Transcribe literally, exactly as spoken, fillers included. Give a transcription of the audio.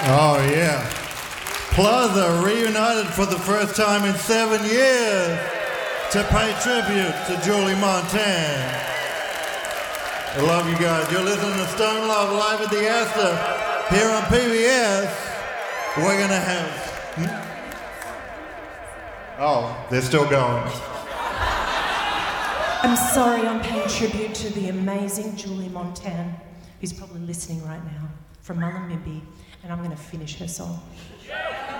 Oh, yeah. Plaza reunited for the first time in seven years to pay tribute to Julie Montan. I love you guys. You're listening to Stone Love live at the Astor here on P B S. We're going to have... Hmm? Oh, they're still going. I'm sorry, I'm paying tribute to the amazing Julie Montan, who's probably listening right now, from Mullumbimby, and I'm going to finish her song.